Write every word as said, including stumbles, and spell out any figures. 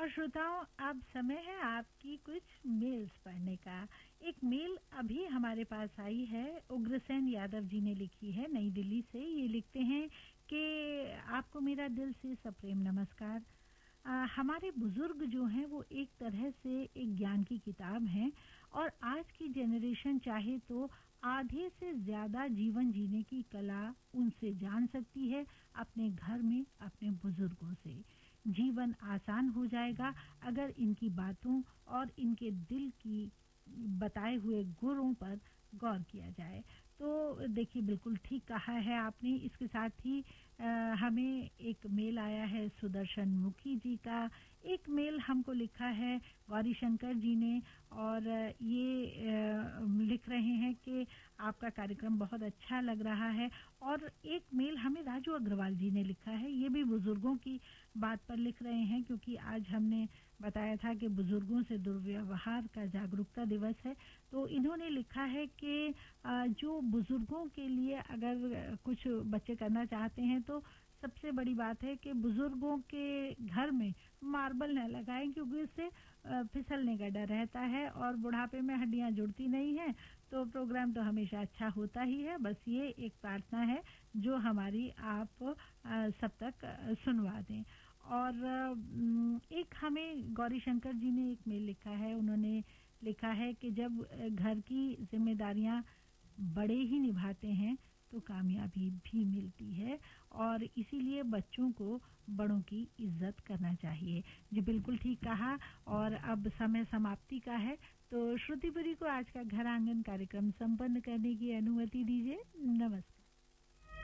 और श्रोताओं, अब समय है आपकी कुछ मेल्स पढ़ने का। एक मेल अभी हमारे पास आई है, उग्रसेन यादव जी ने लिखी है नई दिल्ली से। ये लिखते हैं कि आपको मेरा दिल से सप्रेम नमस्कार। आ, हमारे बुजुर्ग जो हैं वो एक तरह से एक ज्ञान की किताब हैं और आज की जनरेशन चाहे तो आधे से ज्यादा जीवन जीने की कला उनसे जान सकती है, अपने घर में अपने बुजुर्गों से। जीवन आसान हो जाएगा अगर इनकी बातों और इनके दिल की बताए हुए गुणों पर गौर किया जाए। तो देखिए, बिल्कुल ठीक कहा है आपने। इसके साथ ही आ, हमें एक मेल आया है सुदर्शन मुखी जी का। एक मेल हमको लिखा है गौरी शंकर जी ने और ये आ, लिख रहे हैं कि आपका कार्यक्रम बहुत अच्छा लग रहा है। और एक मेल हमें राजू अग्रवाल जी ने लिखा है, ये भी बुजुर्गों की बात पर लिख रहे हैं, क्योंकि आज हमने बताया था कि बुजुर्गों से दुर्व्यवहार का जागरूकता दिवस है। तो इन्होंने लिखा है कि जो बुजुर्गों के लिए अगर कुछ बच्चे करना चाहते हैं तो सबसे बड़ी बात है कि बुजुर्गों के घर में मार्बल न लगाएं, क्योंकि इससे फिसलने का डर रहता है और बुढ़ापे में हड्डियां जुड़ती नहीं हैं। तो प्रोग्राम तो हमेशा अच्छा होता ही है। बस ये एक प्रार्थना है जो हमारी आप सब तक सुनवा दें। और एक हमें गौरी शंकर जी ने एक मेल लिखा है। उन्होंने लिखा है कि जब घर की जिम्मेदारियां बड़े ही निभाते हैं तो कामयाबी भी मिलती है और इसीलिए बच्चों को बड़ों की इज्जत करना चाहिए। जी बिल्कुल ठीक कहा। और अब समय समाप्ति का है, तो श्रुतिपुरी को आज का घर आंगन कार्यक्रम संपन्न करने की अनुमति दीजिए। नमस्कार।